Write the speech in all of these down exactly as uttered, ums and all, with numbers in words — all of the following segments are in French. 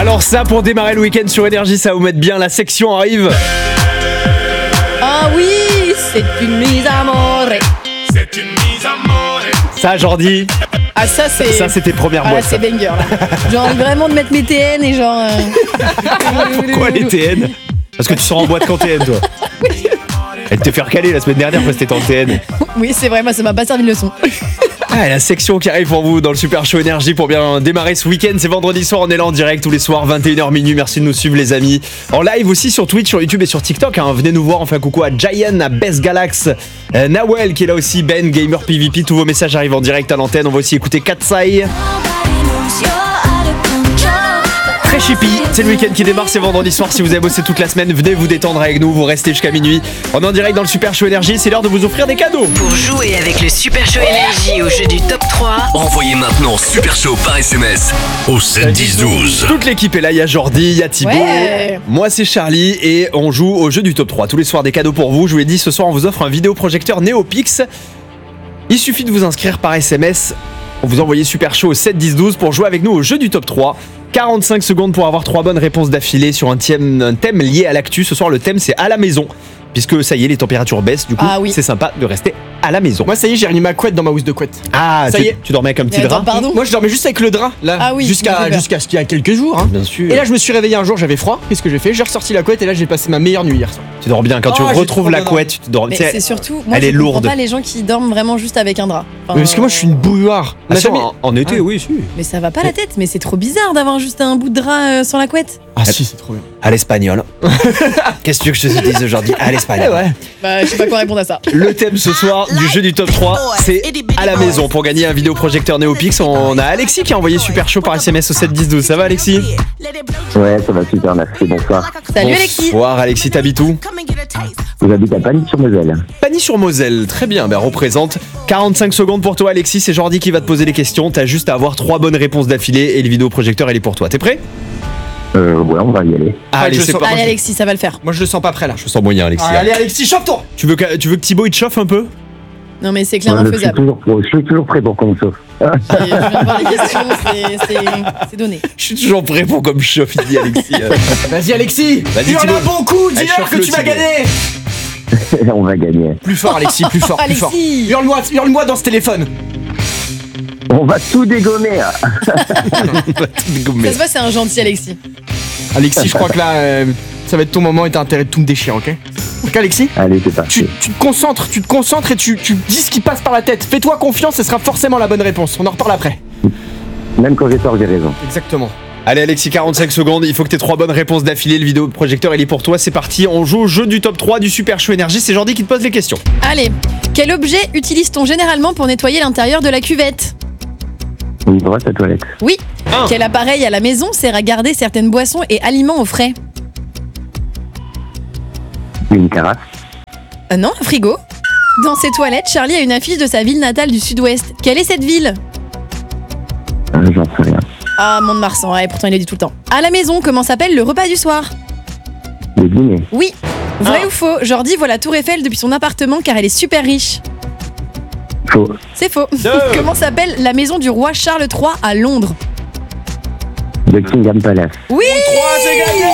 Alors ça, pour démarrer le week-end sur Énergie, ça va vous mettre bien, la section arrive. Ah oui, c'est une mise à mort. C'est une mise à mort. Ça, Jordi, Ah ça c'est... ça c'est tes premières Ah là boîtes. c'est banger là. J'ai envie vraiment de mettre mes T N et genre... euh, Pourquoi les T N? Parce que tu sors en boîte quand T N, toi. Elle te fait recaler la semaine dernière parce que t'étais en T N. Oui c'est vrai, moi ça m'a pas servi de leçon. Ah, la section qui arrive pour vous dans le Super Show Énergie pour bien démarrer ce week-end. C'est vendredi soir, on est là en direct tous les soirs, vingt et une heures minuit. Merci de nous suivre, les amis. En live aussi sur Twitch, sur YouTube et sur TikTok. Hein. Venez nous voir. On fait un coucou à Giant, à Best Galax, euh, Nawel qui est là aussi, Ben, Gamer P V P. Tous vos messages arrivent en direct à l'antenne. On va aussi écouter Katsai. Très chippy, c'est le week-end qui démarre, c'est vendredi soir. Si vous avez bossé toute la semaine, venez vous détendre avec nous, vous restez jusqu'à minuit. On est en direct dans le Super Show Énergie, c'est l'heure de vous offrir des cadeaux. Pour jouer avec le Super Show Énergie au jeu du top trois, Envoyez maintenant Super Show par S M S au sept dix douze. Toute l'équipe est là, il y a Jordi, il y a Thibaut, Ouais. moi c'est Charlie et on joue au jeu du top trois. Tous les soirs des cadeaux pour vous, je vous l'ai dit, ce soir on vous offre un vidéoprojecteur Neopix. Il suffit de vous inscrire par S M S, vous envoyez Super Show au sept dix douze pour jouer avec nous au jeu du top trois. quarante-cinq secondes pour avoir trois bonnes réponses d'affilée sur un thème, un thème lié à l'actu. Ce soir le thème c'est à la maison. Puisque ça y est, les températures baissent, du coup, Ah oui. c'est sympa de rester à la maison. Moi ça y est, j'ai remis ma couette dans ma housse de couette. Ah, ça tu, y est. tu dormais avec un petit Mais attends, drap. pardon. Moi je dormais juste avec le drap là, Ah oui, jusqu'à j'ai peur. jusqu'à ce qu'il y a quelques jours. Hein. Bien sûr. Et là je me suis réveillé un jour, j'avais froid. Qu'est-ce que j'ai fait? J'ai ressorti la couette et là j'ai passé ma meilleure nuit hier soir. Tu dors bien. Quand tu Oh, j'ai retrouves trop la bien couette, tu dors. Mais tu sais, c'est surtout... Moi elle je est comprends lourde. pas les gens qui dorment vraiment juste avec un drap. Enfin, Mais parce que moi je suis une bouilloire. Ah, Ma si, famille- en, en été, Ah. oui, si. Mais ça va pas la tête, mais c'est trop bizarre d'avoir juste un bout de drap euh, sur la couette. Ah si, c'est trop bien. À l'espagnol. Qu'est-ce que tu veux que je te dise aujourd'hui? À l'espagnol. Eh ouais. Bah je sais pas quoi répondre à ça. Le thème ce soir du jeu du top trois, c'est à la maison. Pour gagner un vidéoprojecteur Neopix, on a Alexis qui a envoyé Super Show par S M S au sept dix douze. Ça va, Alexis? Ouais, ça va super, merci, bonsoir. Salut Alexis. Bonsoir, Alexis, t'habites où? J'habite à Pagny-sur-Moselle. Pagny-sur-Moselle. Très bien, ben représente. quarante-cinq secondes pour toi, Alexis. C'est Jordi qui va te poser les questions. T'as juste à avoir trois bonnes réponses d'affilée et le vidéoprojecteur, il est pour toi. T'es prêt? Euh, ouais, on va y aller. Allez, je c'est sens- pas. Allez Alexis, ça va le faire. Moi je le sens pas prêt là. Je sens moyen, Alexis. Allez Alexis, chauffe-toi. Tu veux que, tu veux que Thibaut il te chauffe un peu? Non mais c'est Ouais, clairement je, suis faisable. toujours, pro- je suis toujours prêt pour qu'on me chauffe. Et je viens de voir les questions, c'est- c'est c'est donné. Je suis toujours prêt pour comme chauffe, il dit Alexis. Vas-y Alexis. Vas-y, Tu en Thibaut. as bon coup, Allez, dis-leur que chauffe-le, tu vas Thibaut. gagner. On va gagner. Plus fort Alexis, plus fort, plus fort. Alexis. Hurle-moi, hurle-moi dans ce téléphone. On va tout dégommer. hein. Ça se voit, c'est un gentil Alexis. Alexis, je crois que là, euh, ça va être ton moment et t'as intérêt de tout me déchirer, ok? Ok Alexis? Allez, c'est parti. Tu, tu te concentres, tu te concentres et tu, tu dis ce qui passe par la tête. Fais-toi confiance, ce sera forcément la bonne réponse. On en reparle après. Même quand j'ai tort, j'ai raison. Exactement. Allez Alexis, quarante-cinq secondes, il faut que t'aies trois bonnes réponses d'affilée, le vidéoprojecteur il est pour toi, c'est parti, on joue au jeu du top trois du Super Show Énergie, c'est Jordi qui te pose les questions. Allez, quel objet utilise-t-on généralement pour nettoyer l'intérieur de la cuvette? Une brosse à toilette. Oui. Un. Quel appareil à la maison sert à garder certaines boissons et aliments au frais? Une carafe. Ah non, un frigo. Dans ses toilettes, Charlie a une affiche de sa ville natale du sud-ouest. Quelle est cette ville? Euh, J'en sais rien. Ah, Mont-de-Marsan, ouais, pourtant il le dit tout le temps. À la maison, comment s'appelle le repas du soir? Le dîner. Oui. Vrai Ah. ou faux? Jordi voit la tour Eiffel depuis son appartement car elle est super riche. Faux. C'est faux. Deux. Comment s'appelle la maison du roi Charles trois à Londres? Buckingham Palace. Oui. trois, c'est gagné.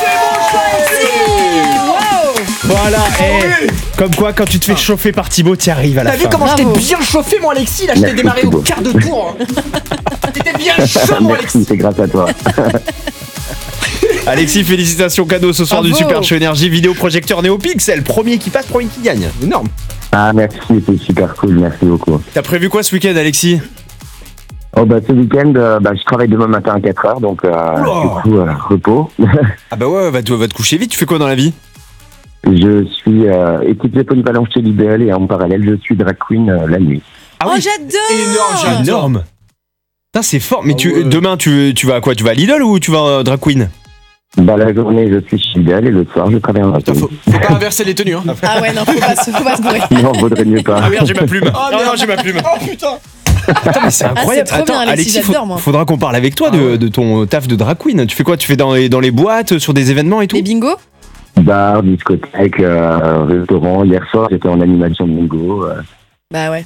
Wow. Voilà, et comme quoi quand tu te fais chauffer par Thibaut, t'y arrives à la T'as vu fin. comment je Bravo. t'ai bien chauffé, mon Alexis? Là, je t'ai Merci, démarré au Thibaut. quart de tour. hein. T'étais bien chaud, mon Merci, Alexis. c'est grâce à toi. Alexis, félicitations, cadeau ce soir du Bravo. Super Show Énergie, vidéoprojecteur Neopixel, premier qui passe, premier qui gagne. Énorme. Ah, merci, c'est super cool, merci beaucoup. T'as prévu quoi ce week-end, Alexis? Oh, bah, ce week-end, euh, bah, je travaille demain matin à quatre heures, donc, euh, Oula. du coup, euh, repos. Ah bah ouais, va te, va te coucher vite, tu fais quoi dans la vie? Je suis euh, équipier polyvalent chez Lidl et en parallèle, je suis drag queen euh, la nuit. Ah Oh, j'adore. Énorme, j'adore. énorme. Putain, c'est fort, mais Ah tu, ouais. demain tu, tu vas à quoi? Tu vas à Lidl ou tu vas à Drag Queen? Bah, la journée, je suis chez Lidl et le soir, je travaille en Putain, drag faut, queen. faut pas inverser les tenues, hein. Ah ouais, non, faut pas, se- faut pas se bourrer. Non, vaudrait mieux pas. Ah merde, j'ai ma plume. Oh, non, merde. non, j'ai ma plume. Oh putain. Attends, mais c'est incroyable. trop bien, Attends, Alexis, faut- j'adore, moi. faudra qu'on parle avec toi de, Ah ouais. de ton taf de drag queen. Tu fais quoi? Tu fais dans les, dans les boîtes, sur des événements et tout? Les bingos? Bar, discothèque, euh, restaurant. Hier soir, j'étais en animation de bingo. euh. Bah ouais.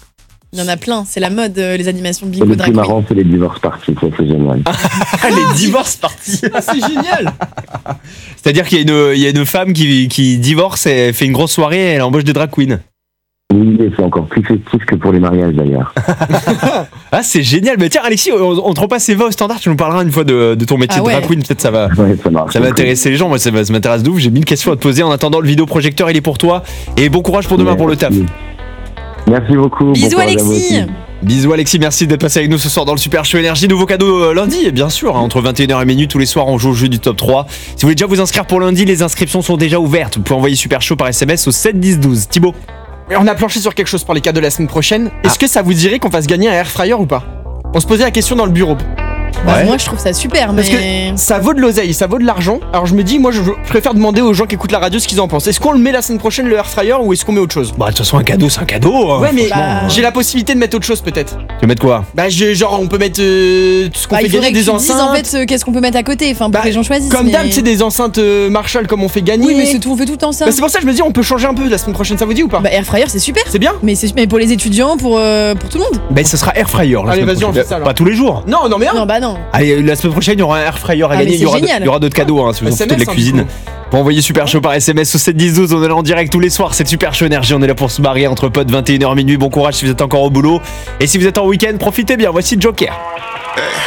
Il y en a plein, c'est la mode, euh, les animations Et bingo le drag plus queen. marrant, c'est les divorces parties, ça c'est génial. Ah, les divorces parties. Ah, c'est génial. C'est-à-dire qu'il y a une, il y a une femme qui, qui divorce et fait une grosse soirée et elle embauche des drag queens. Oui, et c'est encore plus festif que pour les mariages d'ailleurs. Ah, c'est génial. Mais tiens, Alexis, on, on te repasse Eva au standard. Tu nous parleras une fois de, de ton métier Ah de ouais. drag queen. Peut-être ça va. Ouais, ça marche. Ça va intéresser les gens, moi ça, va- ça m'intéresse de ouf, j'ai mille questions à te poser. En attendant, le vidéoprojecteur il est pour toi. Et bon courage pour demain pour le taf. Merci beaucoup. bon Bisous courage à vous Alexis. aussi. Bisous Alexis, merci d'être passé avec nous ce soir dans le Super Show Énergie. Nouveau cadeau euh, lundi, bien sûr, hein, entre vingt et une heures et minuit tous les soirs on joue au jeu du top trois. Si vous voulez déjà vous inscrire pour lundi, les inscriptions sont déjà ouvertes. Vous pouvez envoyer Super Show par S M S au sept dix douze. Thibaut. Et on a planché sur quelque chose pour les cadeaux de la semaine prochaine. Est-ce que ça vous dirait qu'on fasse gagner un air fryer ou pas? On se posait la question dans le bureau. Bah, Ouais. moi je trouve ça super, Parce mais. Ça vaut de l'oseille, ça vaut de l'argent. Alors je me dis, moi je préfère demander aux gens qui écoutent la radio ce qu'ils en pensent. Est-ce qu'on le met la semaine prochaine le air fryer ou est-ce qu'on met autre chose? Bah de toute façon un cadeau c'est un cadeau. hein, Ouais, mais franchement. j'ai la possibilité de mettre autre chose peut-être. Tu veux mettre quoi? Bah, j'ai- genre, on peut mettre euh, tout ce qu'on Bah, fait il faudrait gagner que des tu dises enceintes. en fait euh, qu'est-ce qu'on peut mettre à côté, enfin pour Bah, que les gens choisissent. Comme mais- d'hab, c'est des enceintes euh, Marshall comme on fait gagner. Oui, mais c'est tout, on fait tout le temps ça. Bah, c'est pour ça que je me dis, on peut changer un peu la semaine prochaine, ça vous dit ou pas? Bah, air fryer c'est super. C'est bien? Mais c'est mais pour les étudiants, pour, euh, pour tout le monde. Bah ce sera air fryer la Allez, semaine vas-y, on prochaine. fait ça, alors. Pas tous les jours. Non, non, mais un. Non, bah non. Allez, la semaine prochaine, il y aura un air fryer à Ah, gagner. mais Il y c'est aura, génial. il y aura d'autres cadeaux hein, si vous en S M foutez de S, la hein, cuisine. du coup. Pour envoyer Super Show par S M S au sept dix douze, on est là en direct tous les soirs. C'est Super Show Énergie. On est là pour se marier entre potes, vingt et une heures minuit. Bon courage si vous êtes encore au boulot. Et si vous êtes en week-end, profitez bien. Voici Joker.